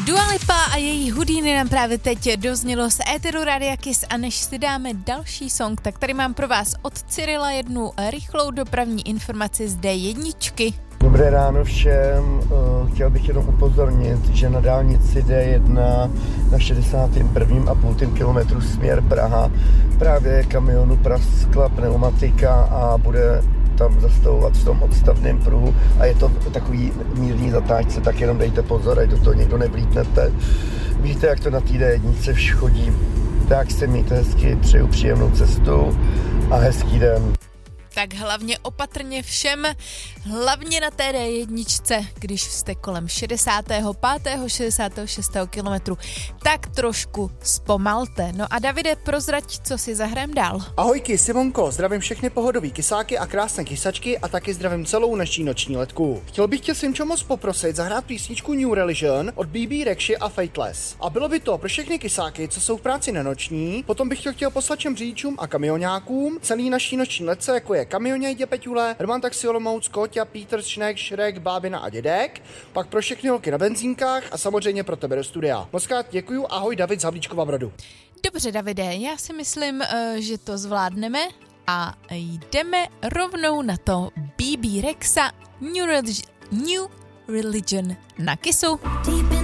Dua Lipa a její Houdini nám právě teď doznělo z éteru Radia Kiss a než si dáme další song, tak tady mám pro vás od Cyrila jednu rychlou dopravní informaci z D1. Dobré ráno všem, chtěl bych jenom upozornit, že na dálnici D1 na 61,5 kilometru směr Praha právě kamionu praskla pneumatika a bude tam zastavovat v tom odstavném pruhu a je to takový mírný zatáčce, tak jenom dejte pozor, ať do toho někdo nevlítnete. Víte, jak to na té D1 chodí. Tak se mějte hezky, přeju příjemnou cestu a hezký den. Tak hlavně opatrně všem, hlavně na té D1, když jste kolem 65. 66. kilometru, tak trošku zpomalte. No a Davide, prozrať, co si zahrajem dál. Ahojky, Simonko, zdravím všechny pohodový kysáky a krásné kysačky a taky zdravím celou naší noční letku. Chtěl bych tě Simčo moc poprosit zahrát písničku New Religion od BB Rexhy a Fateless. A bylo by to pro všechny kysáky, co jsou v práci na noční, potom bych to chtěl poslat všem řidičům a kamionákům, celý naší noční letce, jako je Kamioně, Peťule, Roman Taxi Olomouc, Kóťa, Pítr, Šnek, Šrek, Bábina a Dědek, pak pro všechny holky na benzínkách a samozřejmě pro tebe do studia. Mockrát děkuju, ahoj David z Havlíčkova Brodu. Dobře, Davide, já si myslím, že to zvládneme a jdeme rovnou na to BB Rexa New Religion na Kissu.